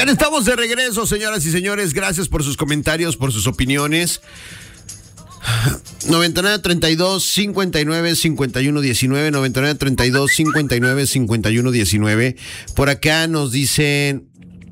Oigan, estamos de regreso, señoras y señores. Gracias por sus comentarios, por sus opiniones. 9932-595119, 9932-595119. Por acá nos dicen,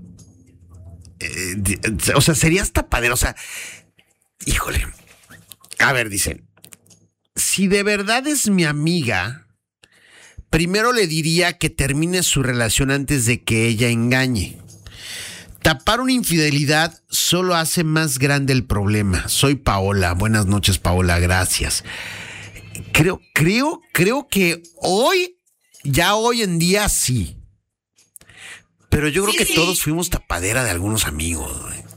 o sea, serías tapadero, o sea, híjole. A ver, dicen, si de verdad es mi amiga, primero le diría que termine su relación antes de que ella engañe. Tapar una infidelidad solo hace más grande el problema. Soy Paola. Buenas noches, Paola. Gracias. Creo que hoy en día sí. Pero yo creo que todos fuimos tapadera de algunos amigos.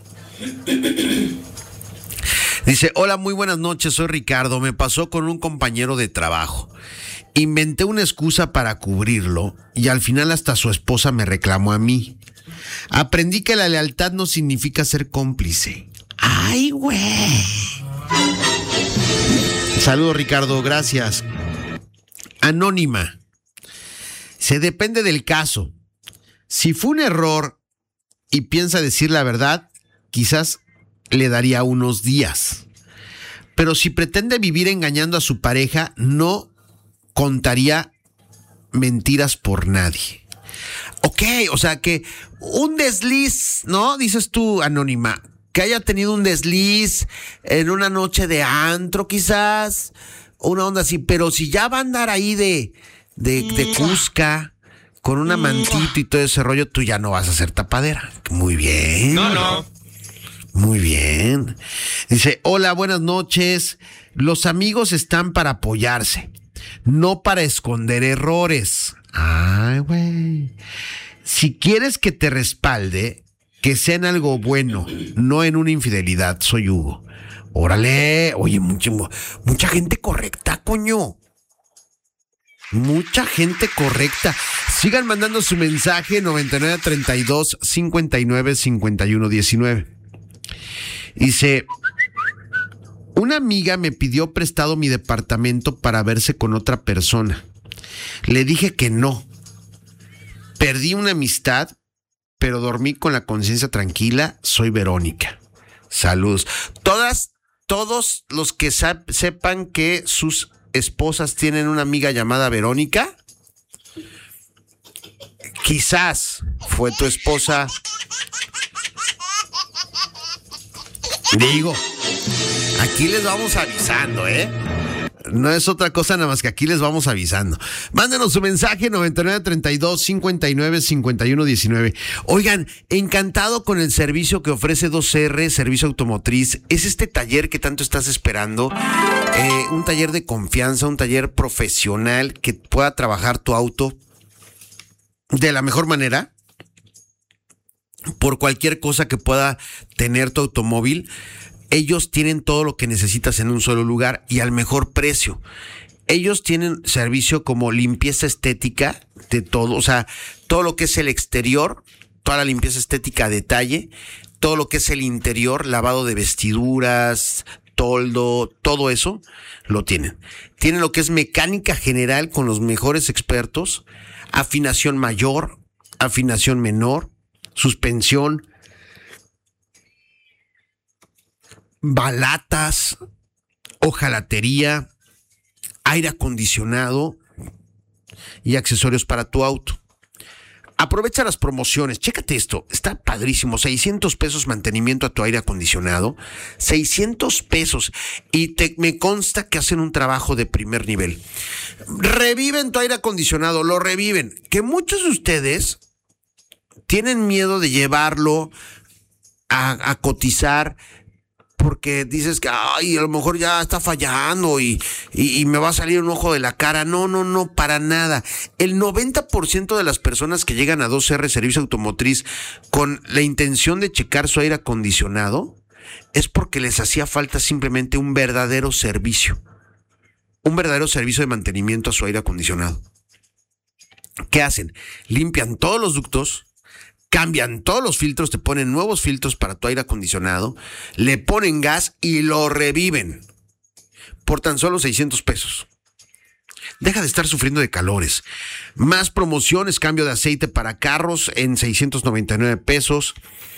Dice, hola, muy buenas noches. Soy Ricardo. Me pasó con un compañero de trabajo. Inventé una excusa para cubrirlo y al final hasta su esposa me reclamó a mí. Aprendí que la lealtad no significa ser cómplice. ¡Ay, güey! Saludos, Ricardo, gracias. Anónima. Se depende del caso. Si fue un error y piensa decir la verdad, quizás le daría unos días. Pero si pretende vivir engañando a su pareja, no contaría mentiras por nadie. Ok, o sea que un desliz, ¿no? Dices tú, Anónima, que haya tenido un desliz en una noche de antro quizás, una onda así, pero si ya va a andar ahí de Cusca, con una mantita y todo ese rollo, tú ya no vas a ser tapadera. Muy bien. No. Muy bien. Dice, hola, buenas noches. Los amigos están para apoyarse, no para esconder errores. Ay, güey. Si quieres que te respalde, que sea en algo bueno, no en una infidelidad. Soy Hugo. Órale. Oye, mucha gente correcta, coño. Mucha gente correcta. Sigan mandando su mensaje 9932-595119. Dice, una amiga me pidió prestado mi departamento para verse con otra persona. Le dije que no. Perdí una amistad, pero dormí con la conciencia tranquila. Soy Verónica. Saludos. Todos los que sepan que sus esposas tienen una amiga llamada Verónica, quizás fue tu esposa. Digo, aquí les vamos avisando, ¿eh? No es otra cosa nada más que aquí les vamos avisando. Mándenos su mensaje 9932-595119. Oigan, encantado con el servicio que ofrece 2R, Servicio Automotriz. Es este taller que tanto estás esperando. Un taller de confianza, un taller profesional que pueda trabajar tu auto de la mejor manera. Por cualquier cosa que pueda tener tu automóvil. Ellos tienen todo lo que necesitas en un solo lugar y al mejor precio. Ellos tienen servicio como limpieza estética de todo, o sea, todo lo que es el exterior, toda la limpieza estética a detalle, todo lo que es el interior, lavado de vestiduras, toldo, todo eso lo tienen. Tienen lo que es mecánica general con los mejores expertos, afinación mayor, afinación menor, suspensión, balatas, hojalatería, aire acondicionado y accesorios para tu auto. Aprovecha las promociones. Chécate esto, está padrísimo. 600 pesos mantenimiento a tu aire acondicionado. 600 pesos. Y me consta que hacen un trabajo de primer nivel. Reviven tu aire acondicionado, lo reviven. Que muchos de ustedes tienen miedo de llevarlo a cotizar, porque dices que ay, a lo mejor ya está fallando y me va a salir un ojo de la cara. No, para nada. El 90% de las personas que llegan a 2R Servicio Automotriz con la intención de checar su aire acondicionado es porque les hacía falta simplemente un verdadero servicio de mantenimiento a su aire acondicionado. ¿Qué hacen? Limpian todos los ductos, cambian todos los filtros, te ponen nuevos filtros para tu aire acondicionado, le ponen gas y lo reviven por tan solo 600 pesos. Deja de estar sufriendo de calores. Más promociones, cambio de aceite para carros en 699 pesos.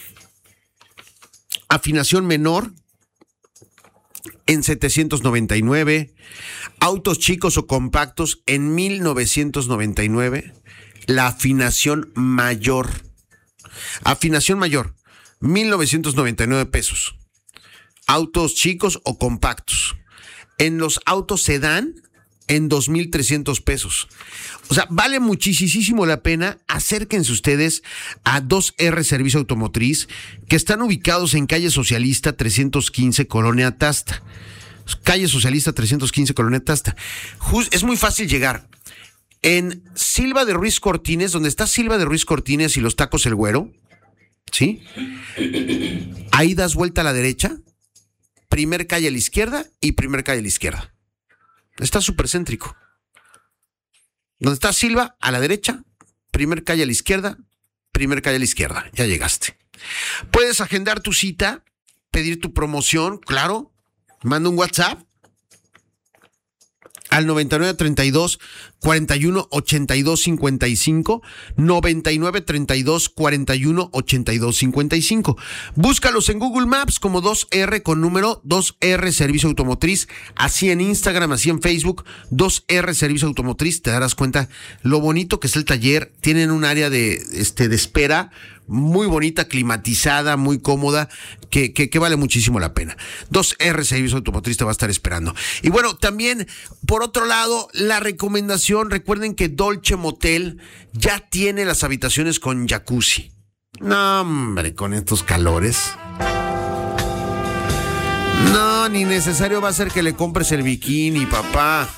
Afinación menor en 799. Autos chicos o compactos en 1999. La afinación mayor. Afinación mayor, 1,999 pesos. Autos chicos o compactos. En los autos sedán, en 2,300 pesos. O sea, vale muchísimo la pena. Acérquense ustedes a 2R Servicio Automotriz, que están ubicados en calle Socialista 315, Colonia Tasta. Calle Socialista 315, Colonia Tasta. Es muy fácil llegar. En Silva de Ruiz Cortines, donde está Silva de Ruiz Cortines y los tacos El Güero, ¿sí? Ahí das vuelta a la derecha, primer calle a la izquierda y primer calle a la izquierda. Está súper céntrico. Donde está Silva, a la derecha, primer calle a la izquierda, primer calle a la izquierda. Ya llegaste. Puedes agendar tu cita, pedir tu promoción, claro. Manda un WhatsApp al 9932 41 82 55, 9932 41 82 55. Búscalos en Google Maps como 2R con número 2R Servicio Automotriz, así en Instagram, así en Facebook, 2R Servicio Automotriz. Te darás cuenta lo bonito que es el taller. Tienen un área de espera muy bonita, climatizada, muy cómoda, que vale muchísimo la pena. 2R Servicio Automotriz te va a estar esperando. Y bueno, también, por otro lado, la recomendación, recuerden que Dolce Motel ya tiene las habitaciones con jacuzzi. No, hombre, con estos calores. No, ni necesario va a ser que le compres el bikini, papá.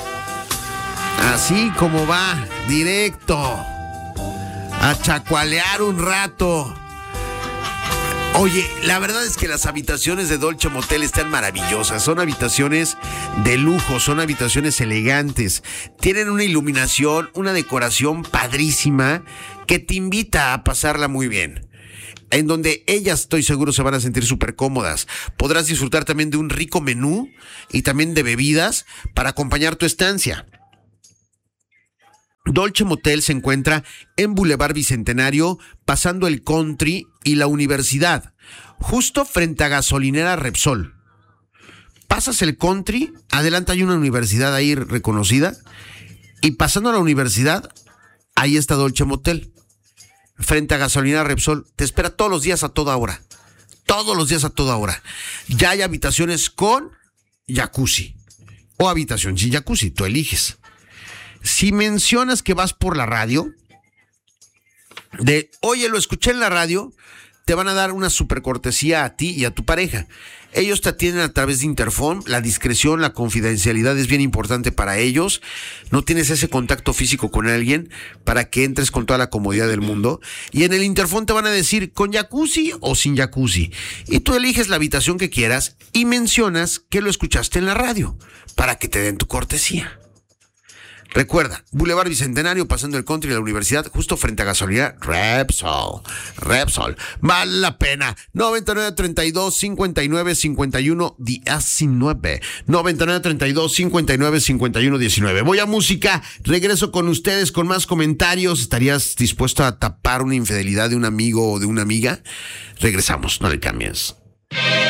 Así como va, directo. A chacualear un rato. Oye, la verdad es que las habitaciones de Dolce Motel están maravillosas. Son habitaciones de lujo, son habitaciones elegantes. Tienen una iluminación, una decoración padrísima que te invita a pasarla muy bien. En donde ellas, estoy seguro, se van a sentir súper cómodas. Podrás disfrutar también de un rico menú y también de bebidas para acompañar tu estancia. Dolce Motel se encuentra en Boulevard Bicentenario, pasando el Country y la Universidad, justo frente a Gasolinera Repsol. Pasas el Country, adelante hay una universidad ahí reconocida, y pasando a la universidad, ahí está Dolce Motel, frente a Gasolinera Repsol. Te espera todos los días a toda hora. Todos los días a toda hora. Ya hay habitaciones con jacuzzi o habitación sin jacuzzi, tú eliges. Si mencionas que vas por la radio, oye, lo escuché en la radio, te van a dar una super cortesía a ti y a tu pareja. Ellos te atienden a través de interfón. La discreción, la confidencialidad es bien importante para ellos. No tienes ese contacto físico con alguien para que entres con toda la comodidad del mundo. Y en el interfón te van a decir con jacuzzi o sin jacuzzi. Y tú eliges la habitación que quieras y mencionas que lo escuchaste en la radio para que te den tu cortesía. Recuerda, Boulevard Bicentenario, pasando el Country y la Universidad, justo frente a Gasolinera Repsol. Vale la pena. 9932-5951-19. 9932-5951-19. Voy a música. Regreso con ustedes con más comentarios. ¿Estarías dispuesto a tapar una infidelidad de un amigo o de una amiga? Regresamos, no le cambies.